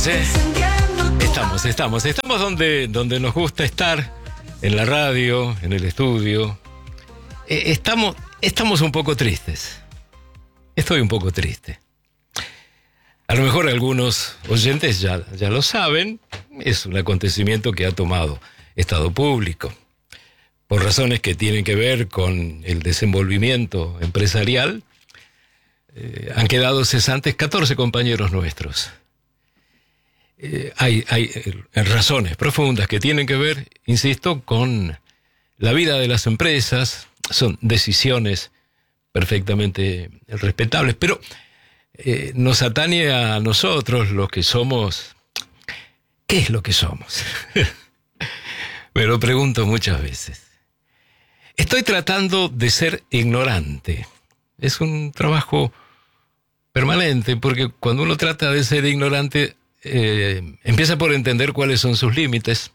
Estamos, ¿eh? Estamos donde nos gusta estar, en la radio, en el estudio. Estamos un poco tristes. Estoy un poco triste. A lo mejor algunos oyentes ya lo saben. Es un acontecimiento que ha tomado estado público. Por razones que tienen que ver con el desenvolvimiento empresarial, han quedado cesantes 14 compañeros nuestros. Hay razones profundas que tienen que ver, insisto, con la vida de las empresas. Son decisiones perfectamente respetables, pero nos atañe a nosotros, los que somos. ¿Qué es lo que somos? Me lo pregunto muchas veces. Estoy tratando de ser ignorante. Es un trabajo permanente, porque cuando uno trata de ser ignorante, empieza por entender cuáles son sus límites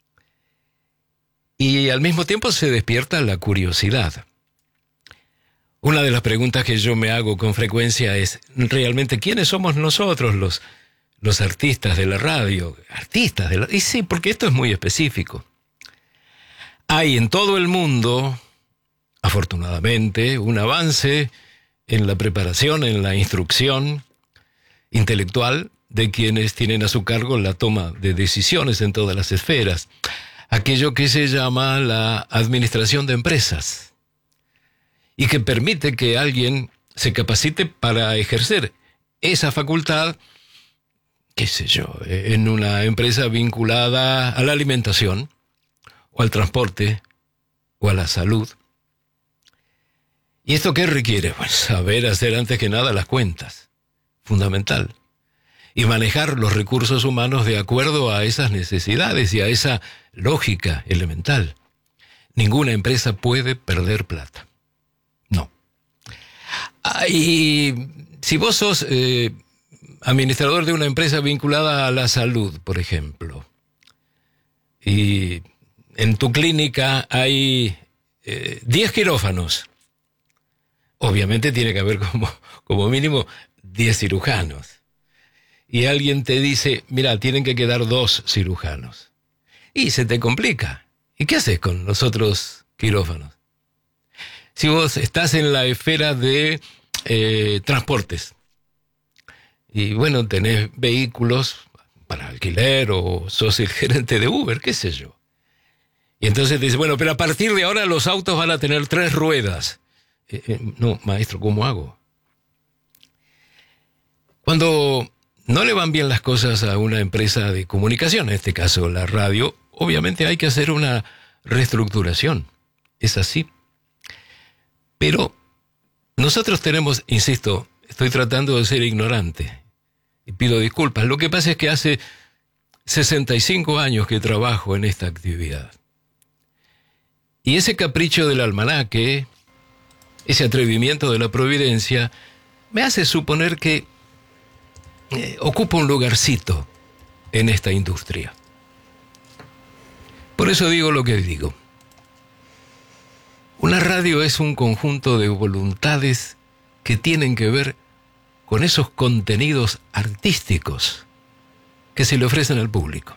y al mismo tiempo se despierta la curiosidad. Una de las preguntas que yo me hago con frecuencia es, ¿realmente quiénes somos nosotros los artistas de la radio? Y sí, porque esto es muy específico. Hay en todo el mundo, afortunadamente, un avance en la preparación, en la instrucción intelectual de quienes tienen a su cargo la toma de decisiones en todas las esferas. Aquello que se llama la administración de empresas y que permite que alguien se capacite para ejercer esa facultad, qué sé yo, en una empresa vinculada a la alimentación o al transporte o a la salud. ¿Y esto qué requiere? Pues saber hacer antes que nada las cuentas, fundamental, y manejar los recursos humanos de acuerdo a esas necesidades y a esa lógica elemental. Ninguna empresa puede perder plata. No. Y si vos sos administrador de una empresa vinculada a la salud, por ejemplo, y en tu clínica hay 10 quirófanos, obviamente tiene que haber como mínimo 10 cirujanos. Y alguien te dice, mira, tienen que quedar 2 cirujanos. Y se te complica. ¿Y qué haces con los otros quirófanos? Si vos estás en la esfera de transportes, y bueno, tenés vehículos para alquiler o sos el gerente de Uber, qué sé yo. Y entonces te dice, bueno, pero a partir de ahora los autos van a tener 3 ruedas. No, maestro, ¿cómo hago? Cuando no le van bien las cosas a una empresa de comunicación, en este caso la radio, obviamente hay que hacer una reestructuración. Es así. Pero nosotros tenemos, insisto, estoy tratando de ser ignorante y pido disculpas. Lo que pasa es que hace 65 años que trabajo en esta actividad. Y ese capricho del almanaque, ese atrevimiento de la providencia, me hace suponer que ocupa un lugarcito en esta industria. Por eso digo lo que digo. Una radio es un conjunto de voluntades que tienen que ver con esos contenidos artísticos que se le ofrecen al público.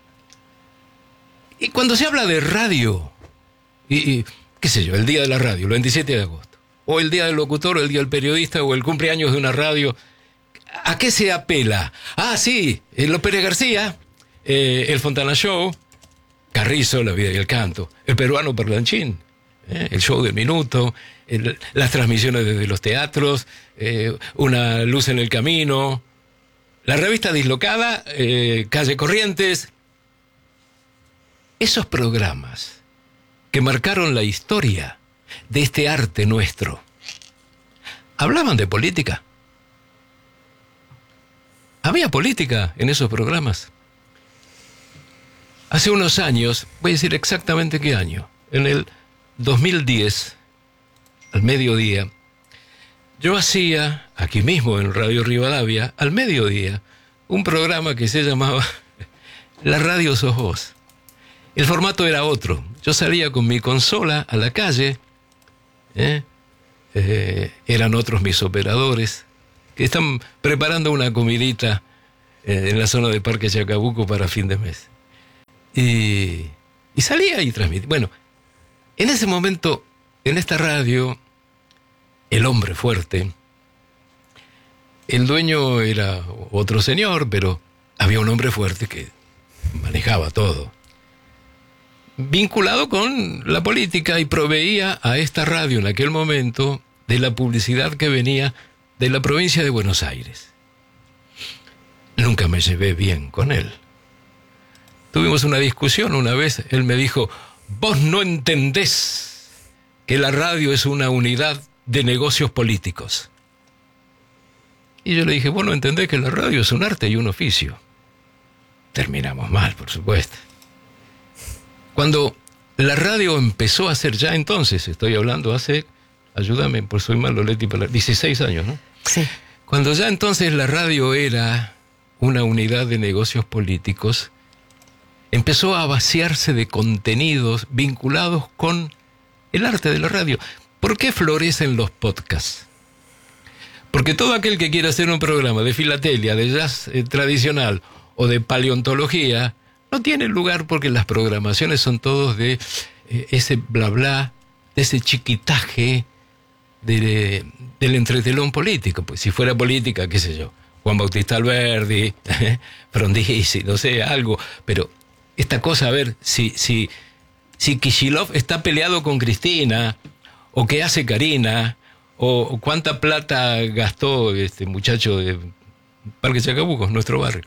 Y cuando se habla de radio, y qué sé yo, el día de la radio, el 27 de agosto, o el día del locutor, o el día del periodista, o el cumpleaños de una radio, ¿a qué se apela? Ah, sí, Los Pérez García, el Fontana Show, Carrizo, La Vida y el Canto, el peruano Parlanchín, el show del minuto, las transmisiones desde los teatros, Una luz en el camino, la revista Dislocada, Calle Corrientes. Esos programas que marcaron la historia de este arte nuestro, ¿hablaban de política? ¿Había política en esos programas? Hace unos años, voy a decir exactamente qué año, en el 2010, al mediodía, yo hacía, aquí mismo en Radio Rivadavia, al mediodía, un programa que se llamaba La Radio Sos Vos. El formato era otro. Yo salía con mi consola a la calle, eran otros mis operadores, que están preparando una comidita en la zona de Parque Chacabuco para fin de mes. Y salía y transmitía. Bueno, en ese momento, en esta radio, el hombre fuerte, el dueño era otro señor, pero había un hombre fuerte que manejaba todo, vinculado con la política, y proveía a esta radio en aquel momento de la publicidad que venía de la provincia de Buenos Aires. Nunca me llevé bien con él. Tuvimos una discusión una vez. Él me dijo: vos no entendés que la radio es una unidad de negocios políticos. Y yo le dije: vos no entendés que la radio es un arte y un oficio. Terminamos mal, por supuesto. Cuando la radio empezó a ser, ya entonces, estoy hablando hace, ayúdame, pues soy malo, Leti, 16 años, ¿no? Sí. Cuando ya entonces la radio era una unidad de negocios políticos, empezó a vaciarse de contenidos vinculados con el arte de la radio. ¿Por qué florecen los podcasts? Porque todo aquel que quiera hacer un programa de filatelia, de jazz tradicional o de paleontología, no tiene lugar, porque las programaciones son todos de ese bla bla, de ese chiquitaje del entretelón político. Pues si fuera política, qué sé yo, Juan Bautista Alberdi, Frondizi, no sé, algo. Pero esta cosa, a ver, si Kicillof está peleado con Cristina, o qué hace Karina, o cuánta plata gastó este muchacho de Parque Chacabuco, nuestro barrio.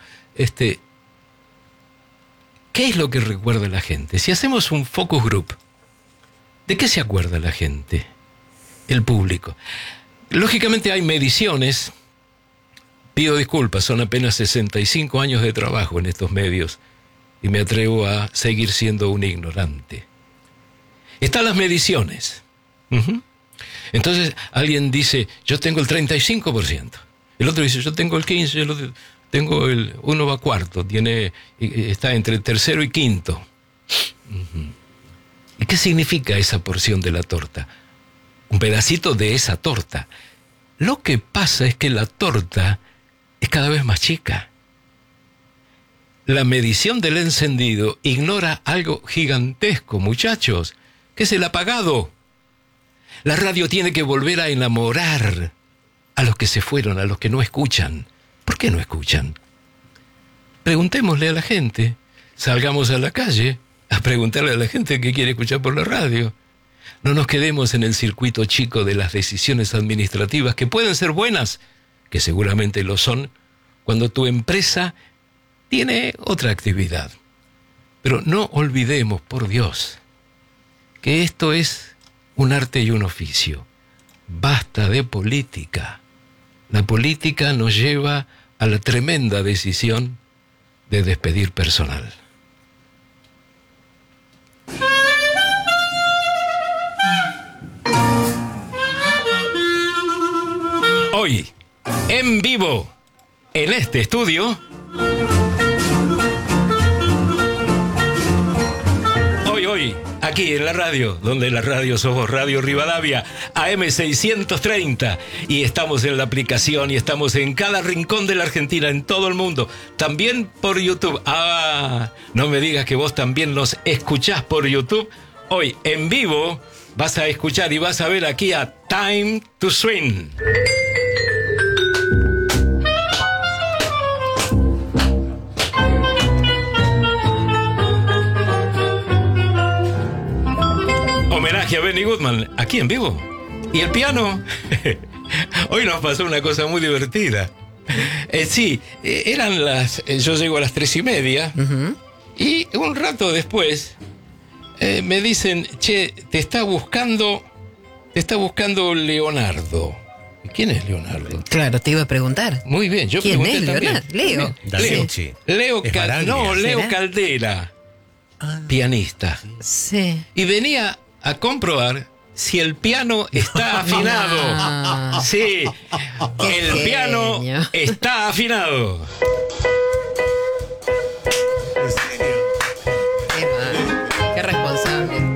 ¿Qué es lo que recuerda la gente? Si hacemos un focus group, ¿de qué se acuerda la gente? El público. Lógicamente hay mediciones. Pido disculpas, son apenas 65 años de trabajo en estos medios y me atrevo a seguir siendo un ignorante. Están las mediciones. Entonces alguien dice: yo tengo el 35%. El otro dice: yo tengo el 15%. El otro: tengo uno va cuarto. Está entre tercero y quinto. ¿Y qué significa esa porción de la torta? Un pedacito de esa torta. Lo que pasa es que la torta es cada vez más chica. La medición del encendido ignora algo gigantesco, muchachos, que es el apagado. La radio tiene que volver a enamorar a los que se fueron, a los que no escuchan. ¿Por qué no escuchan? Preguntémosle a la gente. Salgamos a la calle a preguntarle a la gente qué quiere escuchar por la radio. No nos quedemos en el circuito chico de las decisiones administrativas, que pueden ser buenas, que seguramente lo son, cuando tu empresa tiene otra actividad. Pero no olvidemos, por Dios, que esto es un arte y un oficio. Basta de política. La política nos lleva a la tremenda decisión de despedir personal. Hoy, en vivo, en este estudio, hoy, aquí en la radio, donde la radio somos Radio Rivadavia, AM630, y estamos en la aplicación y estamos en cada rincón de la Argentina, en todo el mundo, también por YouTube. No me digas que vos también nos escuchás por YouTube. Hoy, en vivo, vas a escuchar y vas a ver aquí a Time to Swing. Homenaje a Benny Goodman, aquí en vivo. ¿Y el piano? Hoy nos pasó una cosa muy divertida. Eran yo llego a las 3:30, y un rato después me dicen: che, te está buscando Leonardo. ¿Quién es Leonardo? Claro, te iba a preguntar. Muy bien, yo ¿quién pregunté es también. Leonardo? Leo. Leo Caldera, pianista. Sí. Y venía a comprobar si el piano está afinado. Sí, el piano está afinado. ¿En serio? Qué responsable.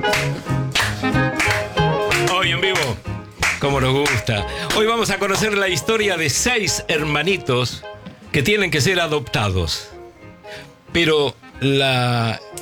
Hoy en vivo, como nos gusta. Hoy vamos a conocer la historia de 6 hermanitos que tienen que ser adoptados. Pero